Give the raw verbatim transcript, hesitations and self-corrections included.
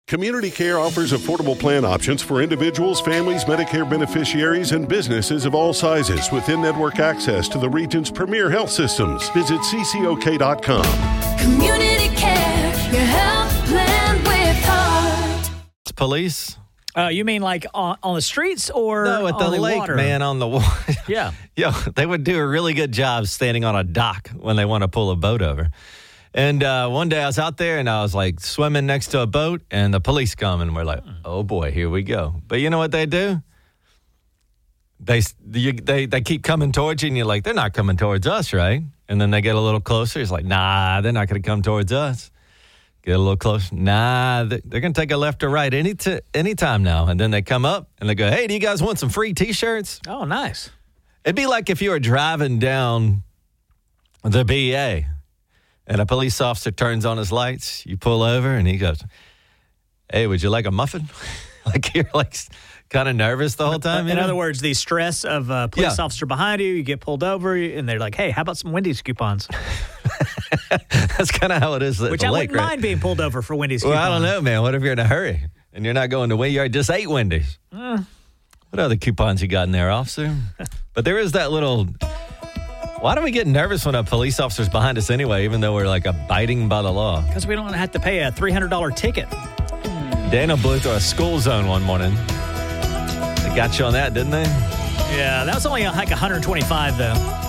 Community Care offers affordable plan options for individuals, families, Medicare beneficiaries, and businesses of all sizes with in-network access to the region's premier health systems. Visit C C O K dot com. Community Care, your health plan with heart. Police? Uh, you mean like on, on the streets or No, at the on the lake, water? man, on the water. Yeah. Yo, they would do a really good job standing on a dock when they want to pull a boat over. And uh, one day I was out there and I was like swimming next to a boat and the police come and we're like, oh boy, here we go. But you know what they do? They, you, they, they keep coming towards you and you're like, they're not coming towards us, right? And then they get a little closer. It's like, nah, they're not going to come towards us. Get a little closer. Nah, they're going to take a left or right any t- anytime now. And then they come up and they go, hey, do you guys want some free T-shirts? Oh, nice. It'd be like if you were driving down the B A and a police officer turns on his lights. You pull over and he goes, hey, would you like a muffin? Like you're like kind of nervous the whole time. In you know? other words, the stress of a police Yeah. officer behind you, you get pulled over, and they're like, hey, how about some Wendy's coupons? That's kind of how it is at Which the I lake, wouldn't right? mind being pulled over for Wendy's Well, coupons. I don't know, man. What if you're in a hurry and you're not going to Wendy's? You just ate Wendy's. Uh. What other coupons you got in there, officer? But there is that little... Why do we get nervous when a police officer's behind us anyway, even though we're like abiding by the law? Because we don't have to pay a three hundred dollars ticket. Daniel blew through a school zone one morning. They got you on that, didn't they? Yeah, that was only like one hundred twenty-five though.